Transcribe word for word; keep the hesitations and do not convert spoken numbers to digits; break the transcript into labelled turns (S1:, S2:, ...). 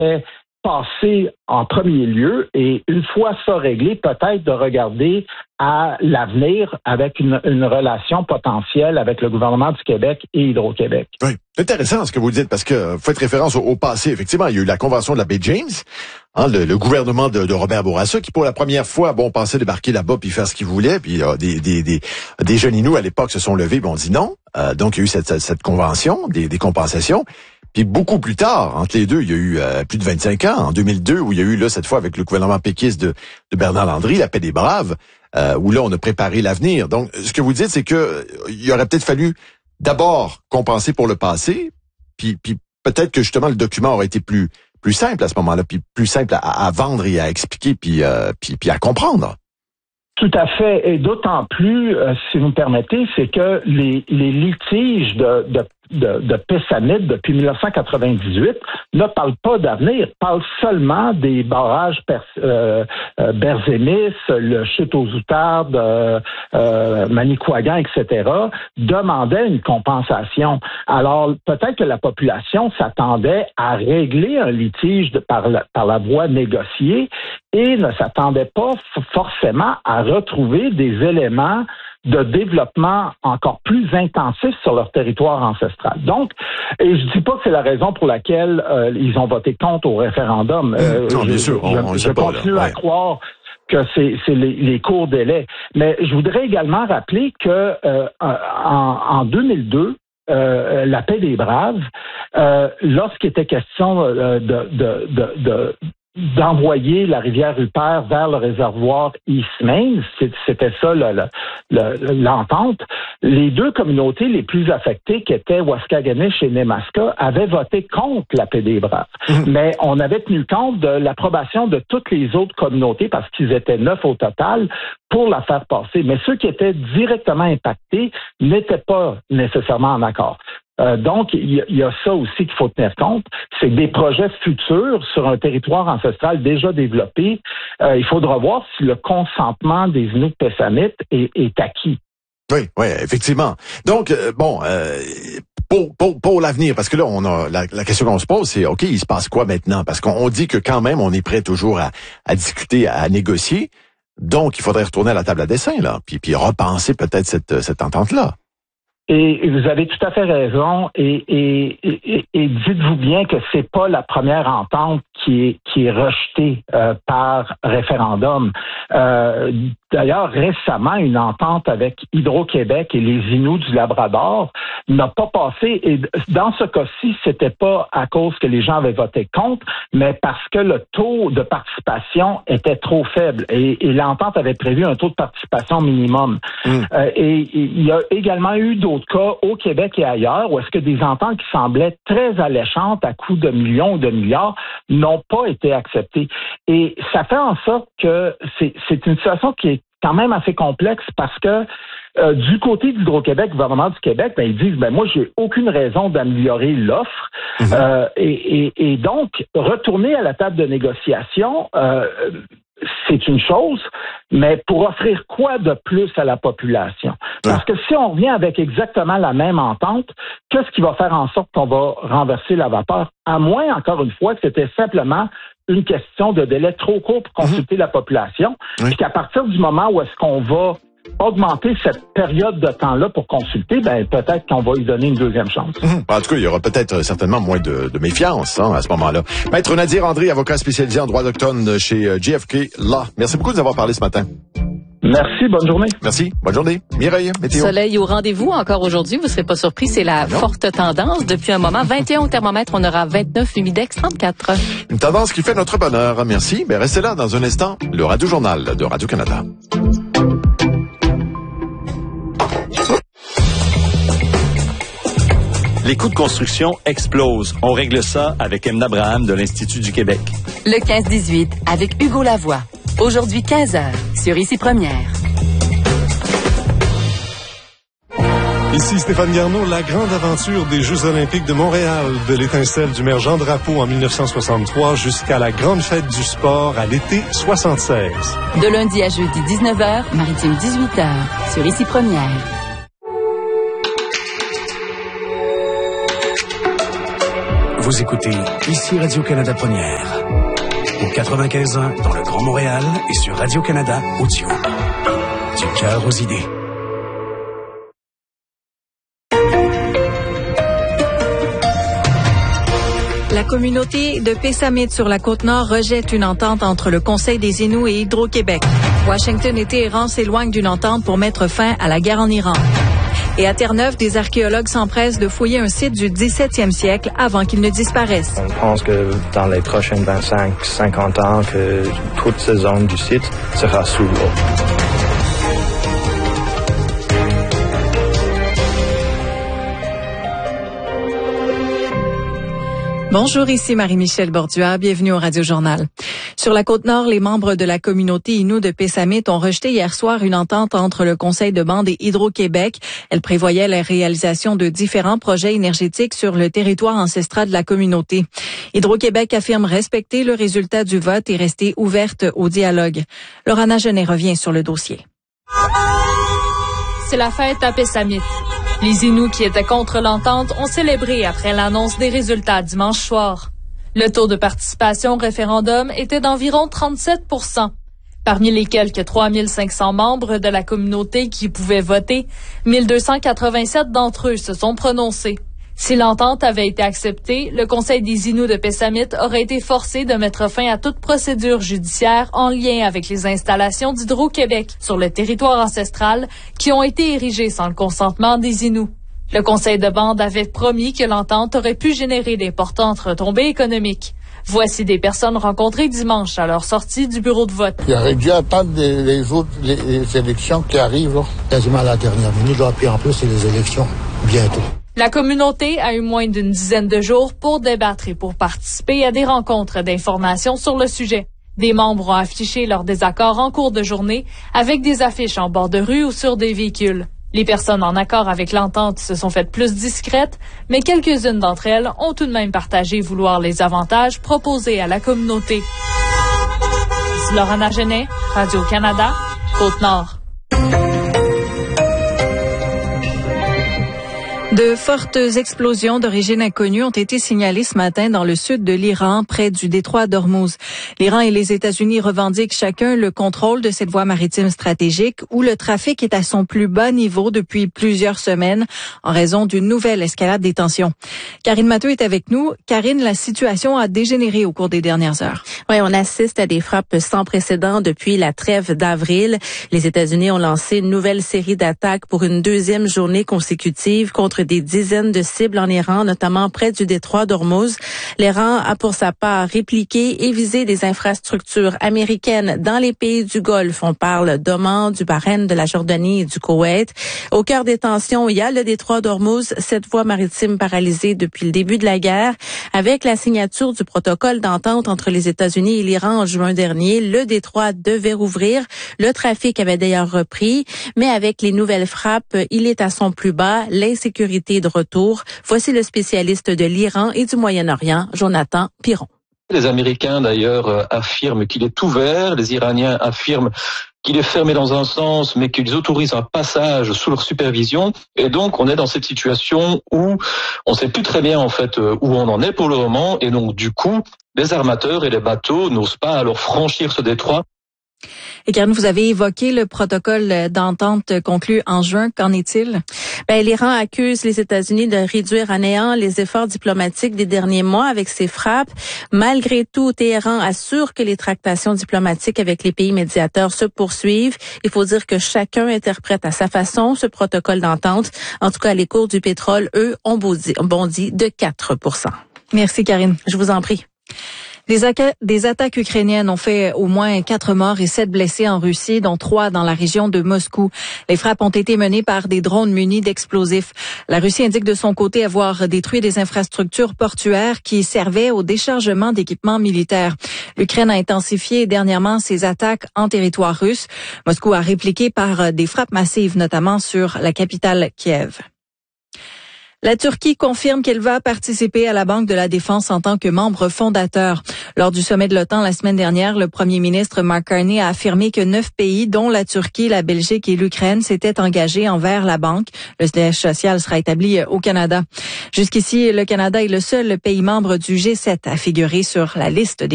S1: devrait passer en premier lieu et une fois ça réglé, peut-être de regarder à l'avenir avec une, une relation potentielle avec le gouvernement du Québec et Hydro-Québec.
S2: Oui, intéressant ce que vous dites parce que vous faites référence au, au passé. Effectivement, il y a eu la convention de la baie James, hein, le, le gouvernement de, de Robert Bourassa qui pour la première fois, bon, pensait débarquer là-bas puis faire ce qu'il voulait. Puis euh, des, des, des, des jeunes Inuits à l'époque se sont levés et ont dit non. Euh, donc il y a eu cette, cette, cette convention, des, des compensations. Puis beaucoup plus tard, entre les deux, il y a eu euh, plus de vingt-cinq ans, en deux mille deux, où il y a eu là cette fois avec le gouvernement péquiste de, de Bernard Landry, la paix des braves, euh, où là on a préparé l'avenir. Donc, ce que vous dites, c'est que euh, il aurait peut-être fallu d'abord compenser pour le passé, puis, puis peut-être que justement le document aurait été plus plus simple à ce moment-là, puis plus simple à, à vendre et à expliquer, puis, euh, puis puis à comprendre.
S1: Tout à fait, et d'autant plus, euh, si vous me permettez, c'est que les, les litiges de, de de, de Pessamit depuis dix-neuf cent quatre-vingt-dix-huit ne parlent pas d'avenir, parlent seulement des barrages pers, euh, euh, Berzémis, le chute aux Outardes, euh, euh, Manicouagan, et cetera, demandaient une compensation. Alors, peut-être que la population s'attendait à régler un litige de, par, la, par la voie négociée et ne s'attendait pas f- forcément à retrouver des éléments de développement encore plus intensif sur leur territoire ancestral. Donc, et je dis pas que c'est la raison pour laquelle euh, ils ont voté contre au référendum. Euh,
S2: non, bien
S1: je,
S2: sûr, on,
S1: je,
S2: on
S1: je
S2: pas,
S1: continue
S2: là.
S1: à
S2: Ouais.
S1: croire que c'est, c'est les, les courts délais. Mais je voudrais également rappeler que euh, en, en deux mille deux, euh, la paix des braves, euh, lorsqu'il était question euh, de, de, de, de d'envoyer la rivière Rupert vers le réservoir East Main, c'était ça le, le, le, l'entente. Les deux communautés les plus affectées, qui étaient Waskaganish et Nemaska, avaient voté contre la paix des braves. Mmh. Mais on avait tenu compte de l'approbation de toutes les autres communautés, parce qu'ils étaient neuf au total, pour la faire passer. Mais ceux qui étaient directement impactés n'étaient pas nécessairement en accord. Euh, donc, il y, y a ça aussi qu'il faut tenir compte, c'est que des projets futurs sur un territoire ancestral déjà développé, euh, il faudra voir si le consentement des Inuits Pessamit est, est acquis.
S2: Oui, oui, effectivement. Donc, euh, bon, euh, pour, pour, pour l'avenir, parce que là, on a la, la question qu'on se pose, c'est, OK, il se passe quoi maintenant? Parce qu'on on dit que quand même, on est prêt toujours à, à discuter, à négocier. Donc, il faudrait retourner à la table à dessin, là, puis, puis repenser peut-être cette, cette entente-là.
S1: Et vous avez tout à fait raison. Et, et, et, et dites-vous bien que c'est pas la première entente qui est qui est rejetée euh, par référendum. Euh, d'ailleurs, récemment, une entente avec Hydro-Québec et les Inuits du Labrador n'a pas passé. Et dans ce cas-ci, c'était pas à cause que les gens avaient voté contre, mais parce que le taux de participation était trop faible. Et, et l'entente avait prévu un taux de participation minimum. Mmh. Euh, et il y a également eu d'autres cas au Québec et ailleurs où est-ce que des ententes qui semblaient très alléchantes à coût de millions ou de milliards n'ont pas été acceptées. Et ça fait en sorte que c'est, c'est une situation qui est quand même assez complexe parce que euh, du côté d'Hydro-Québec, le gouvernement du Québec, ben, ils disent, ben moi, j'ai aucune raison d'améliorer l'offre. Mmh. Euh, et, et, et donc, retourner à la table de négociation, euh, c'est une chose, mais pour offrir quoi de plus à la population? Parce que si on revient avec exactement la même entente, qu'est-ce qui va faire en sorte qu'on va renverser la vapeur? À moins, encore une fois, que c'était simplement une question de délai trop court pour consulter mmh. la population, oui. Puis qu'à partir du moment où est-ce qu'on va augmenter cette période de temps-là pour consulter, ben peut-être qu'on va lui donner une deuxième chance.
S2: Mmh. En tout cas, il y aura peut-être certainement moins de, de méfiance hein, à ce moment-là. Maître Nadir André, avocat spécialisé en droit autochtone chez J F K Law. Merci beaucoup de nous avoir parlé ce matin.
S1: Merci, bonne journée.
S2: Merci, bonne journée. Mireille, météo.
S3: Soleil au rendez-vous encore aujourd'hui, vous ne serez pas surpris, c'est la non. forte tendance. Depuis un moment, vingt et un au thermomètre, on aura vingt-neuf, humidex trente-quatre.
S2: Une tendance qui fait notre bonheur, merci. Mais restez là dans un instant, le Radio-Journal de Radio-Canada.
S4: Les coûts de construction explosent. On règle ça avec Emna Braham de l'Institut du Québec.
S5: Le quinze dix-huit, avec Hugo Lavoie. Aujourd'hui, quinze heures, sur Ici Première.
S6: Ici Stéphane Garneau, la grande aventure des Jeux olympiques de Montréal, de l'étincelle du maire Jean Drapeau en dix-neuf cent soixante-trois jusqu'à la grande fête du sport à l'été soixante-seize.
S5: De lundi à jeudi, dix-neuf heures, maritime dix-huit heures, sur Ici Première.
S7: Vous Vous écoutez ici Radio-Canada Première. Au quatre-vingt-quinze ans dans le Grand Montréal et sur Radio-Canada Audio. Du cœur aux idées.
S8: La communauté de Pessamit sur la Côte-Nord rejette une entente entre le Conseil des Inuits et Hydro-Québec. Washington et Téhéran s'éloignent d'une entente pour mettre fin à la guerre en Iran. Et à Terre-Neuve, des archéologues s'empressent de fouiller un site du dix-septième siècle avant qu'il ne disparaisse.
S9: On pense que dans les prochains vingt-cinq à cinquante ans, que toute cette zone du site sera sous l'eau.
S8: Bonjour, ici Marie-Michel Borduas. Bienvenue au Radio Journal. Sur la Côte-Nord, les membres de la communauté Innu de Pessamit ont rejeté hier soir une entente entre le Conseil de bande et Hydro-Québec. Elle prévoyait la réalisation de différents projets énergétiques sur le territoire ancestral de la communauté. Hydro-Québec affirme respecter le résultat du vote et rester ouverte au dialogue. Laurana Genet revient sur le dossier.
S10: C'est la fête à Pessamit. Les Inuits qui étaient contre l'entente ont célébré après l'annonce des résultats dimanche soir. Le taux de participation au référendum était d'environ trente-sept pour cent. Parmi les quelques trois mille cinq cents membres de la communauté qui pouvaient voter, mille deux cent quatre-vingt-sept d'entre eux se sont prononcés. Si l'entente avait été acceptée, le Conseil des Inuits de Pessamit aurait été forcé de mettre fin à toute procédure judiciaire en lien avec les installations d'Hydro-Québec sur le territoire ancestral qui ont été érigées sans le consentement des Inuits. Le Conseil de bande avait promis que l'entente aurait pu générer d'importantes retombées économiques. Voici des personnes rencontrées dimanche à leur sortie du bureau de vote.
S11: Il aurait dû attendre les, les autres les, les élections qui arrivent, là. Quasiment à la dernière minute, là, puis en plus, c'est les élections bientôt.
S10: La communauté a eu moins d'une dizaine de jours pour débattre et pour participer à des rencontres d'information sur le sujet. Des membres ont affiché leur désaccord en cours de journée avec des affiches en bord de rue ou sur des véhicules. Les personnes en accord avec l'entente se sont faites plus discrètes, mais quelques-unes d'entre elles ont tout de même partagé vouloir les avantages proposés à la communauté. C'est Laurana Genet, Radio-Canada, Côte-Nord.
S8: De fortes explosions d'origine inconnue ont été signalées ce matin dans le sud de l'Iran, près du détroit d'Ormuz. L'Iran et les États-Unis revendiquent chacun le contrôle de cette voie maritime stratégique où le trafic est à son plus bas niveau depuis plusieurs semaines en raison d'une nouvelle escalade des tensions. Karine Matteux est avec nous. Karine, la situation a dégénéré au cours des dernières heures.
S12: Oui, on assiste à des frappes sans précédent depuis la trêve d'avril. Les États-Unis ont lancé une nouvelle série d'attaques pour une deuxième journée consécutive contre des dizaines de cibles en Iran, notamment près du détroit d'Ormuz. L'Iran a pour sa part répliqué et visé des infrastructures américaines dans les pays du Golfe. On parle d'Oman, du Bahreïn, de la Jordanie et du Koweït. Au cœur des tensions, il y a le détroit d'Ormuz, cette voie maritime paralysée depuis le début de la guerre. Avec la signature du protocole d'entente entre les États-Unis et l'Iran en juin dernier, le détroit devait rouvrir. Le trafic avait d'ailleurs repris, mais avec les nouvelles frappes, il est à son plus bas. L'insécurité de retour. Voici le spécialiste de l'Iran et du Moyen-Orient, Jonathan Piron.
S13: Les Américains, d'ailleurs, euh, affirment qu'il est ouvert. Les Iraniens affirment qu'il est fermé dans un sens, mais qu'ils autorisent un passage sous leur supervision. Et donc, on est dans cette situation où on ne sait plus très bien, en fait, où on en est pour le moment. Et donc, du coup, les armateurs et les bateaux n'osent pas alors franchir ce détroit.
S8: Et Karine, vous avez évoqué le protocole d'entente conclu en juin. Qu'en est-il?
S12: Ben, l'Iran accuse les États-Unis de réduire à néant les efforts diplomatiques des derniers mois avec ces frappes. Malgré tout, Téhéran assure que les tractations diplomatiques avec les pays médiateurs se poursuivent. Il faut dire que chacun interprète à sa façon ce protocole d'entente. En tout cas, les cours du pétrole, eux, ont bondi, ont bondi de quatre pour cent.
S8: Merci, Karine.
S12: Je vous en prie.
S8: Des, aca- des attaques ukrainiennes ont fait au moins quatre morts et sept blessés en Russie, dont trois dans la région de Moscou. Les frappes ont été menées par des drones munis d'explosifs. La Russie indique de son côté avoir détruit des infrastructures portuaires qui servaient au déchargement d'équipements militaires. L'Ukraine a intensifié dernièrement ses attaques en territoire russe. Moscou a répliqué par des frappes massives, notamment sur la capitale Kiev. La Turquie confirme qu'elle va participer à la Banque de la Défense en tant que membre fondateur. Lors du sommet de l'OTAN la semaine dernière, le premier ministre Mark Carney a affirmé que neuf pays, dont la Turquie, la Belgique et l'Ukraine, s'étaient engagés envers la banque. Le siège social sera établi au Canada. Jusqu'ici, le Canada est le seul pays membre du G sept à figurer sur la liste des